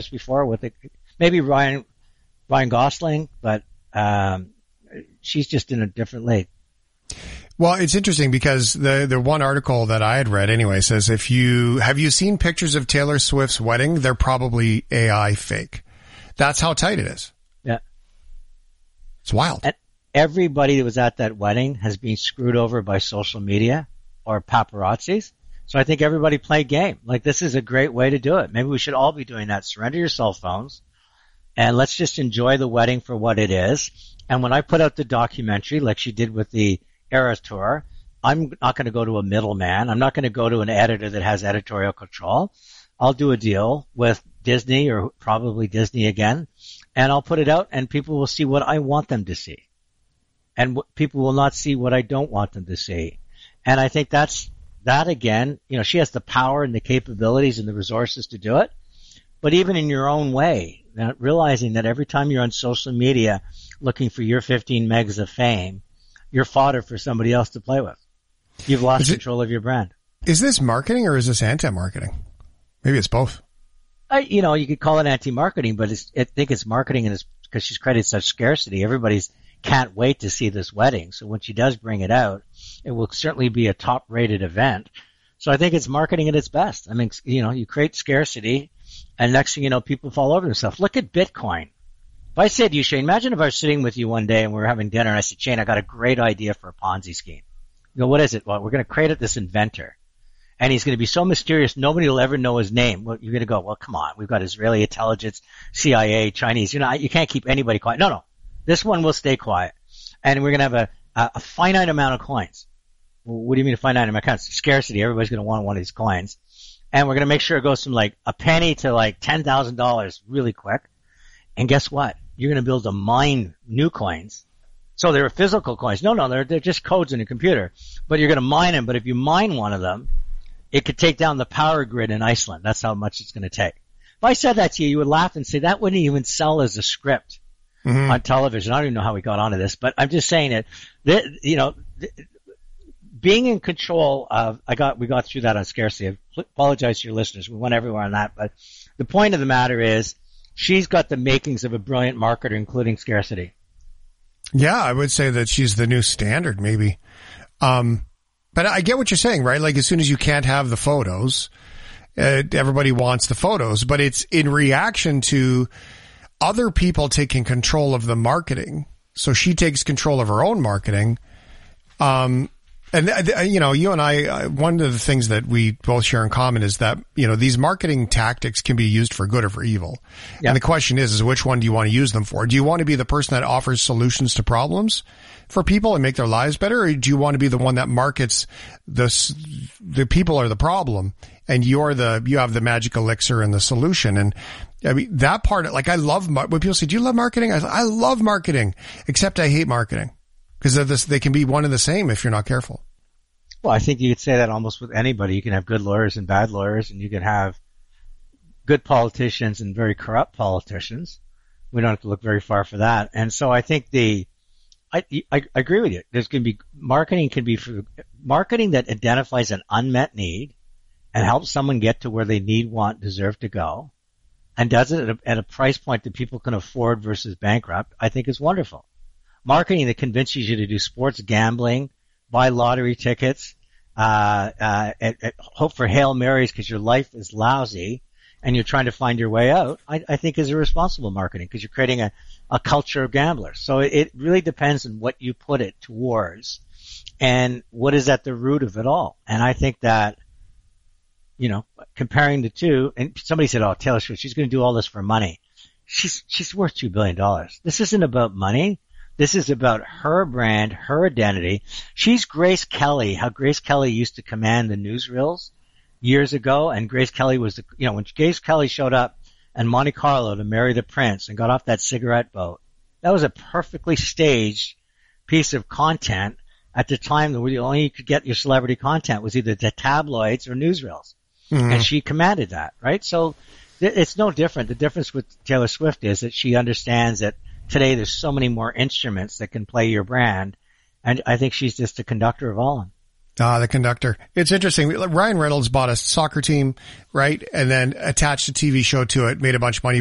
before with it. Maybe Ryan Gosling, but she's just in a different league. Well, it's interesting because the one article that I had read anyway says have you seen pictures of Taylor Swift's wedding? They're probably AI fake. That's how tight it is. Yeah. It's wild. And everybody that was at that wedding has been screwed over by social media or paparazzis. So I think everybody played game. Like, this is a great way to do it. Maybe we should all be doing that. Surrender your cell phones and let's just enjoy the wedding for what it is. And when I put out the documentary, like she did with the Eras Tour, I'm not going to go to a middleman. I'm not going to go to an editor that has editorial control. I'll do a deal with Disney, or probably Disney again, and I'll put it out and people will see what I want them to see. And people will not see what I don't want them to see. And I think that again, she has the power and the capabilities and the resources to do it. But even in your own way, realizing that every time you're on social media looking for your 15 megs of fame, you're fodder for somebody else to play with. You've lost control of your brand. Is this marketing or is this anti-marketing? Maybe it's both. You could call it anti-marketing, but I think it's marketing, and it's because she's created such scarcity. Everybody's can't wait to see this wedding. So when she does bring it out, it will certainly be a top-rated event. So I think it's marketing at its best. I mean, you create scarcity, and next thing you know, people fall over themselves. Look at Bitcoin. If I said to you, Shane, imagine if I was sitting with you one day and we were having dinner and I said, Shane, I got a great idea for a Ponzi scheme. You go, what is it? Well, we're going to create this inventor. And he's going to be so mysterious, nobody will ever know his name. Well, you're going to go, well, come on. We've got Israeli intelligence, CIA, Chinese. You can't keep anybody quiet. No. This one will stay quiet. And we're going to have a finite amount of coins. Well, what do you mean a finite amount of coins? Scarcity. Everybody's going to want one of these coins. And we're going to make sure it goes from like a penny to like $10,000 really quick. And guess what? You're going to build a mine new coins. So they're physical coins. No, they're just codes in a computer. But you're going to mine them. But if you mine one of them, it could take down the power grid in Iceland. That's how much it's going to take. If I said that to you, you would laugh and say that wouldn't even sell as a script on television. I don't even know how we got onto this, but I'm just saying that, being in control of, we got through that on scarcity. I apologize to your listeners. We went everywhere on that, but the point of the matter is she's got the makings of a brilliant marketer, including scarcity. Yeah, I would say that she's the new standard, maybe. But I get what you're saying, right? Like, as soon as you can't have the photos, everybody wants the photos, but it's in reaction to other people taking control of the marketing. So she takes control of her own marketing. You and I, one of the things that we both share in common is that, these marketing tactics can be used for good or for evil. Yeah. And the question is which one do you want to use them for? Do you want to be the person that offers solutions to problems for people and make their lives better? Or do you want to be the one that markets the people are the problem and you have the magic elixir and the solution? And I mean, that part, like, I love when people say, do you love marketing? I love marketing, except I hate marketing. Because they can be one and the same if you're not careful. Well, I think you could say that almost with anybody. You can have good lawyers and bad lawyers, and you can have good politicians and very corrupt politicians. We don't have to look very far for that. And so I think I agree with you. There's going to be marketing for marketing that identifies an unmet need and helps someone get to where they need, want, deserve to go, and does it at a price point that people can afford versus bankrupt. I think is wonderful. Marketing that convinces you to do sports gambling, buy lottery tickets, hope for Hail Marys because your life is lousy and you're trying to find your way out, I think is irresponsible marketing because you're creating a culture of gamblers. So it really depends on what you put it towards and what is at the root of it all. And I think that, comparing the two, and somebody said, oh, Taylor Swift, she's going to do all this for money. She's worth $2 billion. This isn't about money. This is about her brand, her identity. She's Grace Kelly, how Grace Kelly used to command the newsreels years ago. And Grace Kelly was, when Grace Kelly showed up in Monte Carlo to marry the prince and got off that cigarette boat, that was a perfectly staged piece of content at the time that only you could get your celebrity content was either the tabloids or newsreels. Mm-hmm. And she commanded that, right? So it's no different. The difference with Taylor Swift is that she understands that today there's so many more instruments that can play your brand, and I think she's just the conductor of all. The conductor. It's interesting. Ryan Reynolds bought a soccer team, right, and then attached a TV show to it, made a bunch of money.